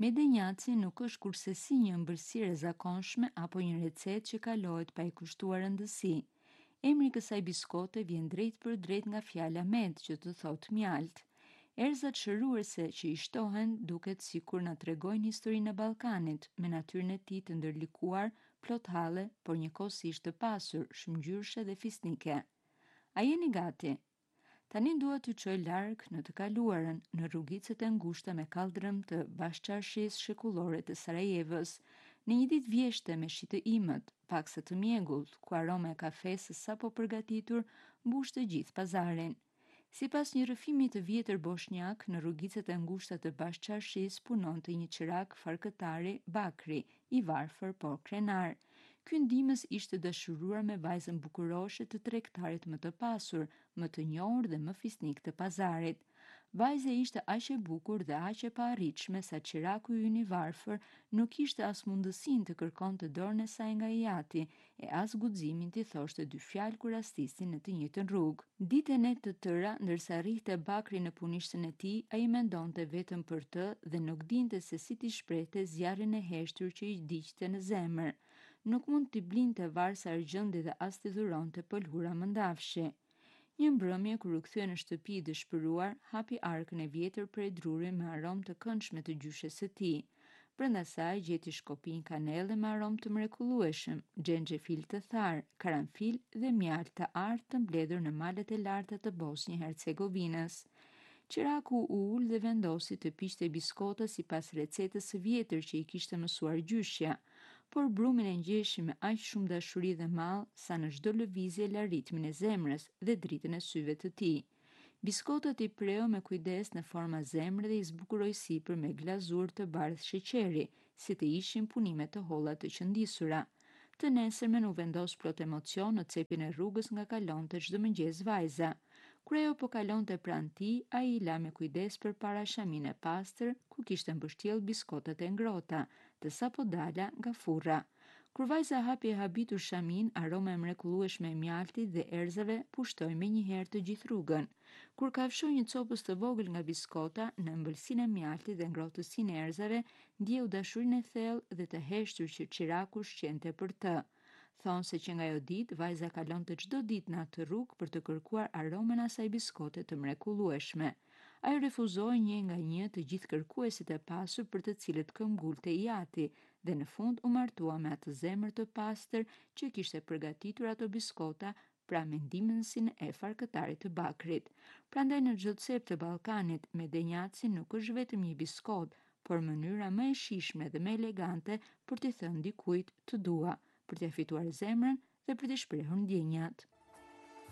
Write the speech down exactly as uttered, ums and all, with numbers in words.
Medenjaci nuk është kurse si një ëmbëlsirë e zakonshme apo një recetë që kalohet pa i kushtuar rëndësi. Emri i kësaj biskote vjen drejt për drejt nga fjala med, që të thotë mjalt. Erëzat shëruese që i shtohen duket sikur na tregojnë historinë e Ballkanit, me natyrën e tij të ndërlikuar, plot halle, por njëkohësisht të pasur, shëngjyrshe dhe fisnike. A jeni gati? Tani dua t'ju çoj larg në të kaluarën, në rrugicët e ngushta me kaldrëm të bashkëqarshisë shekullore të Sarajevës, në një ditë vjeshte me shi të imët, paksa të mjegullt, ku aroma e kafesë sapo përgatitur mbush të gjithë pazarin. Sipas një rrëfimi të vjetër bosnjak, në rrugicët e ngushta të bashkëqarshisë punonte një qirak farkëtari Bakri, i varfër por krenar. Ky ndihmës ishte dashuruar me vajzën bukuroshe të tregtarit më të pasur, më të njohur dhe më fisnik të pazarit. Vajza ishte aq e bukur dhe aq e paarritshme sa qiraku i ynë i varfër nuk kishte as mundësinë të kërkonte dorën e saj nga i ati, e as guximin t'i thoshte dy fjalë kur rastisnin në të njëjtën rrugë. Ditën e të tëra, ndërsa rrihte Bakri në punishtën e tij, ai mendonte vetëm për të dhe nuk dinte se si t'i shprehte zjarrin e heshtur që i diqte në zemër. Nuk mund t'i blinte varsa argjendi dhe as t'i dhuronte pëlhura mëndafshi. Një mbrëmje kur u kthye në shtëpi i dëshpëruar, hapi arkën e vjetër prej druri me aromë të këndshme të gjyshes së tij. Brenda saj gjeti shkopinj kanelle me aromë të mrekullueshëm, xhenxhefil të tharë, karanfil dhe mjaltë të artë të mbledhur në malet e larta të Bosnjë Hercegovinës. Qiraku u ul dhe vendosi të piqte biskota sipas recetës së vjetër që i kishte mësuar gjyshja, por brumin e ngjeshim me aq shumë dashuri dhe mall sa në çdo lëvizje la ritmin e zemrës dhe dritën e syve të tij. Biskotat i preu me kujdes në forma zemre dhe i zbukuroi sipër me glazur të bardhë sheqeri, si të ishin punime të holla të qëndisura. Të nesërmen u vendos plot emocion në cepin e rrugës nga kalonte çdo mëngjes vajza. Kur ajo po kalonte pranë tij, ai i la me kujdes përpara shamin e pastër, ku kishte mbështjell biskotat e ngrohta, të sapo dala nga furra. Kur vajza hapi e habitur shamin, aroma e mrekullueshme e mjaltit dhe erëzave pushtoi menjëherë të gjithë rrugën. Kur kafshoi një copës të vogël nga biskota, në ëmbëlsinë e mjaltit dhe ngrohtësinë e erëzave, ndjeu dashurinë e thellë dhe të heshtur që qiraku shqente për të. Thonë se që nga ajo ditë, vajza kalonte çdo ditë në atë rrugë për të kërkuar aromën e asaj biskote të mrekullueshme. Ajo refuzoi një nga një të gjithë kërkuesit e pasur për të cilët këmbgulte i ati, dhe në fund u martua me atë zemër të pastër që kishte përgatitur ato biskota, pra me ndihmësin e farkëtarit të Bakrit. Prandaj në çdo cep të Ballkanit, medenjaci nuk është vetëm një biskot, por mënyra më e shijshme dhe më elegante për t'i thënë dikujt të dua, për t'i fituar zemrën dhe për t'i shprehur ndjenjat.